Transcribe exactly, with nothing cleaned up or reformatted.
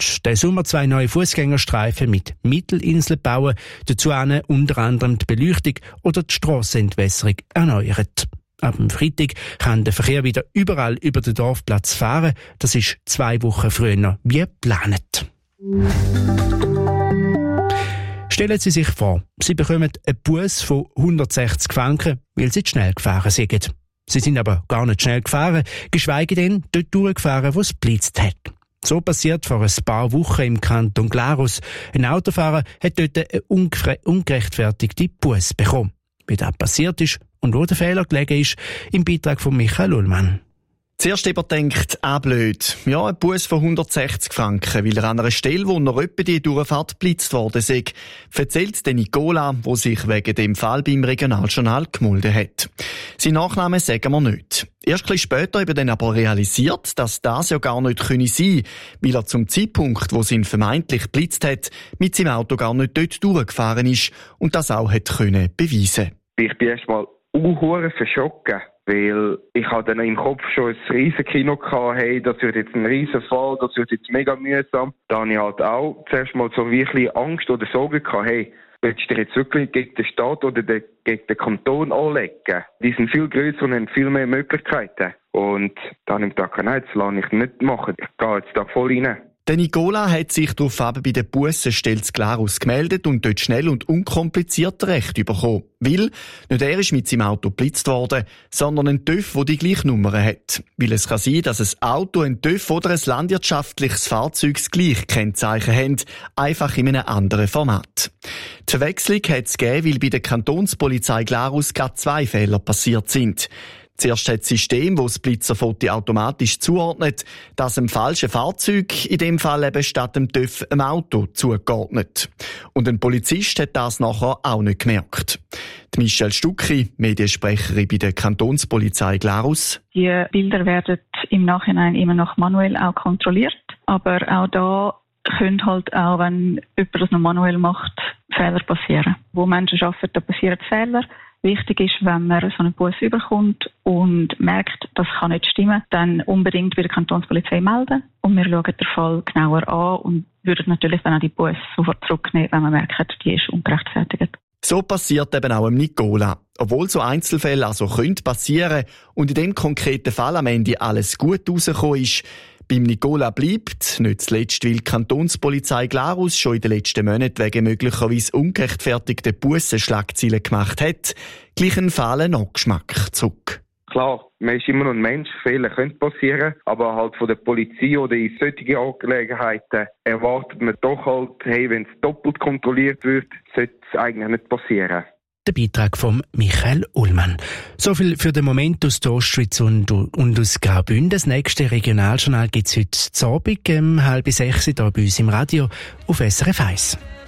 willst den Sommer zwei neue Fußgängerstreifen mit Mittelinsel bauen, dazu unter anderem die Beleuchtung oder die Strassenentwässerung erneuert. Ab dem Freitag kann der Verkehr wieder überall über den Dorfplatz fahren. Das ist zwei Wochen früher wie geplant. Stellen Sie sich vor, Sie bekommen einen Buß von hundertsechzig Franken, weil Sie zu schnell gefahren sind. Sie sind aber gar nicht schnell gefahren, geschweige denn dort durchgefahren, wo es blitzt hat. So passiert vor ein paar Wochen im Kanton Glarus. Ein Autofahrer hat dort eine ungere- ungerechtfertigte Buß bekommen. Wie das passiert ist und wo der Fehler gelegen ist, im Beitrag von Michael Ullmann. Zuerst überdenkt, ah blöd. Ja, ein Buß von hundertsechzig Franken, weil er an einer Stelle, wo noch etwa die Durchfahrt geblitzt worden sei, erzählt der Nicola, wo sich wegen dem Fall beim Regionaljournal gemeldet hat. Sein Nachname sagen wir nicht. Erst ein bisschen später eben dann aber realisiert, dass das ja gar nicht sein könne, weil er zum Zeitpunkt, wo es ihn vermeintlich geblitzt hat, mit seinem Auto gar nicht dort durchgefahren ist und das auch hat können beweisen. Ich bin erst mal unhuere verschrocken. Weil ich hatte dann im Kopf schon ein riesen Kino gehabt, hey, das wird jetzt ein riesen Fall, das wird jetzt mega mühsam. Da hatte ich halt auch zuerst mal so wirklich Angst oder Sorge gehabt, hey, willst du dich jetzt wirklich gegen den Staat oder den, gegen den Kanton anlegen? Die sind viel grösser und haben viel mehr Möglichkeiten. Und dann habe ich gedacht, nein, das lasse ich nicht machen. Ich gehe jetzt da voll rein. Der Nicola hat sich daraufhin bei der Bussenstelle Glarus gemeldet und dort schnell und unkompliziert Recht bekommen. Weil nicht er ist mit seinem Auto geblitzt worden, sondern ein TÜV, der die gleiche Nummer hat. Weil es kann sein, dass ein Auto, ein TÜV oder ein landwirtschaftliches Fahrzeug das gleiche Kennzeichen haben, einfach in einem anderen Format. Die Verwechslung hat es gegeben, weil bei der Kantonspolizei Glarus gerade zwei Fehler passiert sind. Zuerst hat das System, das das Blitzerfoto automatisch zuordnet, das einem falschen Fahrzeug, in dem Fall eben statt dem TÜV, einem Auto zugeordnet. Und ein Polizist hat das nachher auch nicht gemerkt. Die Michelle Stucki, Mediensprecherin bei der Kantonspolizei Glarus. Die Bilder werden im Nachhinein immer noch manuell auch kontrolliert, aber auch da können halt auch, wenn jemand das noch manuell macht, Fehler passieren. Wo Menschen arbeiten, da passieren Fehler. Wichtig ist, wenn man so einen Buß überkommt und merkt, das kann nicht stimmen, dann unbedingt bei der Kantonspolizei melden. Und wir schauen den Fall genauer an und würden natürlich dann auch die Buß sofort zurücknehmen, wenn man merkt, die ist ungerechtfertigt. So passiert eben auch im Nicola. Obwohl so Einzelfälle also können passieren und in dem konkreten Fall am Ende alles gut rausgekommen ist, beim Nicola bleibt, nicht zuletzt, weil die Kantonspolizei Glarus schon in den letzten Monaten wegen möglicherweise ungerechtfertigten Bussen Schlagzeilen gemacht hat, gleich ein fahlen Nachgeschmack zurück. Klar, man ist immer noch ein Mensch, Fehler können passieren, aber halt von der Polizei oder in solchen Angelegenheiten erwartet man doch halt, hey, wenn es doppelt kontrolliert wird, sollte es eigentlich nicht passieren. Der Beitrag von Michael Ullmann. So viel für den Moment aus der Ostschweiz und, und aus Graubünden. Das nächste Regionaljournal gibt es heute zu Abend um halb sechs hier bei uns im Radio auf S R F eins.